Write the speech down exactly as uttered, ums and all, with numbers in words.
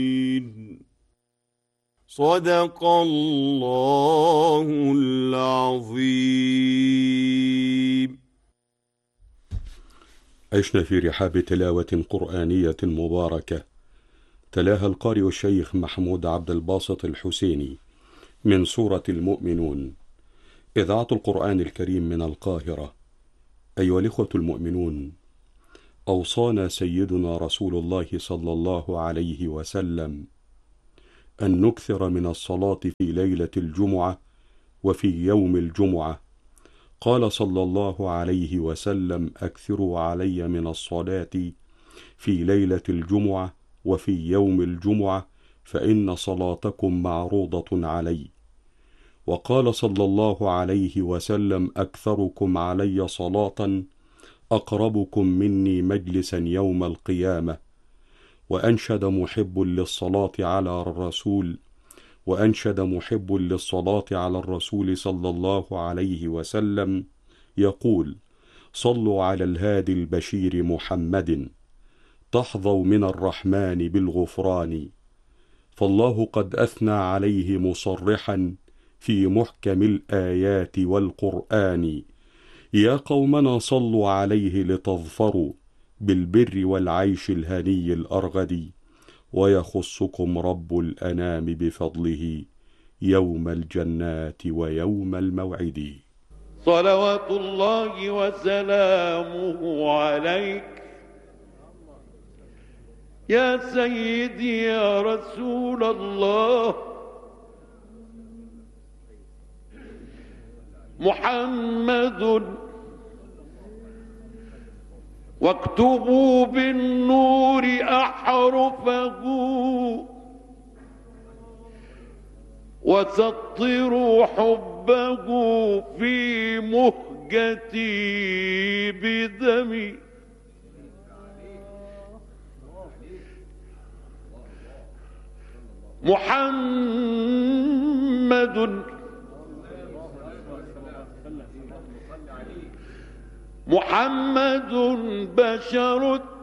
صدق الله العظيم. عشنا في رحاب تلاوة قرآنية مباركة تلاها القارئ الشيخ محمود عبد الباسط الحسيني من سورة المؤمنون، إذاعة القرآن الكريم من القاهرة. أيها الإخوة المؤمنون، أوصانا سيدنا رسول الله صلى الله عليه وسلم أن نكثر من الصلاة في ليلة الجمعة وفي يوم الجمعة. قال صلى الله عليه وسلم: أكثروا علي من الصلاة في ليلة الجمعة وفي يوم الجمعة فإن صلاتكم معروضة علي. وقال صلى الله عليه وسلم: أكثركم علي صلاة أقربكم مني مجلسا يوم القيامة. وأنشد محب للصلاة على الرسول وأنشد محب للصلاة على الرسول صلى الله عليه وسلم يقول: صلوا على الهادي البشير محمد تحظوا من الرحمن بالغفران. فالله قد أثنى عليه مصرحا في محكم الآيات والقرآن: يا قومنا صلوا عليه لتظفروا بالبر والعيش الهني الأرغد، ويخصكم رب الأنام بفضله يوم الجنات ويوم الموعد. صلوات الله وسلامه عليك يا سيدي يا رسول الله. محمد واكتبوا بالنور أحرفه وسطروا حبه في مهجتي بدمي. محمد محمد بشر